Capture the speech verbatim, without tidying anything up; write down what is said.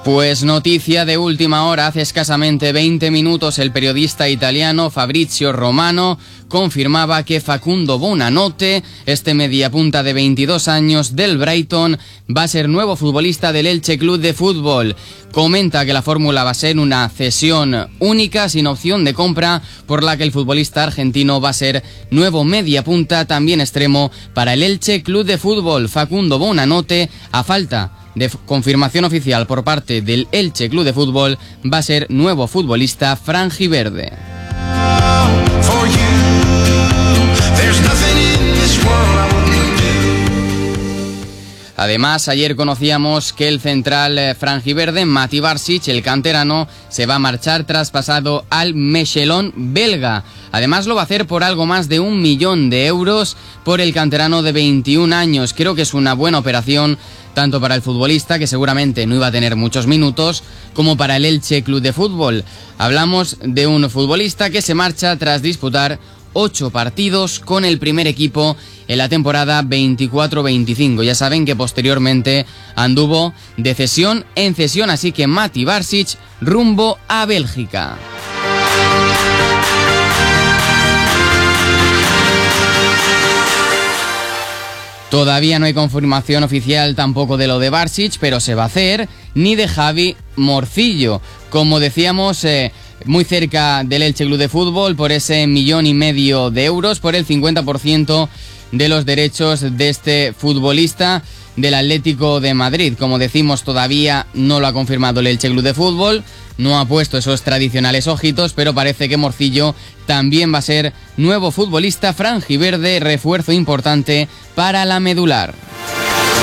Pues noticia de última hora, hace escasamente veinte minutos el periodista italiano Fabrizio Romano confirmaba que Facundo Buonanotte, este mediapunta de veintidós años del Brighton, va a ser nuevo futbolista del Elche Club de Fútbol. Comenta que la fórmula va a ser una cesión única, sin opción de compra, por la que el futbolista argentino va a ser nuevo mediapunta, también extremo, para el Elche Club de Fútbol. Facundo Buonanotte, a falta de confirmación oficial por parte del Elche Club de Fútbol, va a ser nuevo futbolista franjiverde. Además, ayer conocíamos que el central franjiverde, Mati Barsic, el canterano, se va a marchar traspasado al Mechelón belga. Además, lo va a hacer por algo más de un millón de euros por el canterano de veintiún años. Creo que es una buena operación tanto para el futbolista, que seguramente no iba a tener muchos minutos, como para el Elche Club de Fútbol. Hablamos de un futbolista que se marcha tras disputar ocho partidos con el primer equipo en la temporada veinticuatro veinticinco. Ya saben que posteriormente anduvo de cesión en cesión, así que Mati Barsic rumbo a Bélgica. Todavía no hay confirmación oficial tampoco de lo de Barsic, pero se va a hacer, ni de Javi Morcillo. Como decíamos, eh, muy cerca del Elche Club de Fútbol por ese millón y medio de euros, por el cincuenta por ciento de los derechos de este futbolista del Atlético de Madrid. Como decimos, todavía no lo ha confirmado el Elche Club de Fútbol, no ha puesto esos tradicionales ojitos, pero parece que Morcillo también va a ser nuevo futbolista franjiverde, refuerzo importante para la medular.